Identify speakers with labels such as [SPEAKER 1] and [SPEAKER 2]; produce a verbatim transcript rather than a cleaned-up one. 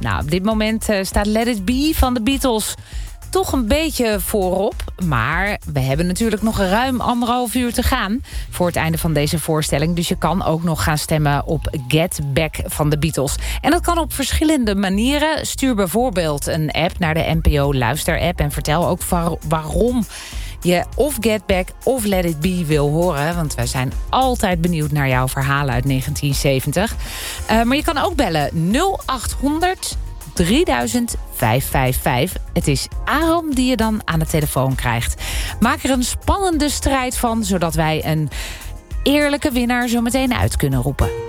[SPEAKER 1] Nou, op dit moment uh, staat Let It Be van de Beatles toch een beetje voorop. Maar we hebben natuurlijk nog ruim anderhalf uur te gaan voor het einde van deze voorstelling. Dus je kan ook nog gaan stemmen op Get Back van de Beatles. En dat kan op verschillende manieren. Stuur bijvoorbeeld een app naar de N P O Luister-app en vertel ook waar- waarom je of Get Back of Let It Be wil horen. Want wij zijn altijd benieuwd naar jouw verhalen uit negentien zeventig. Uh, maar je kan ook bellen nul acht honderd drieduizend vijfhonderdvijfenvijftig. Het is Aram die je dan aan de telefoon krijgt. Maak er een spannende strijd van, zodat wij een eerlijke winnaar zo meteen uit kunnen roepen.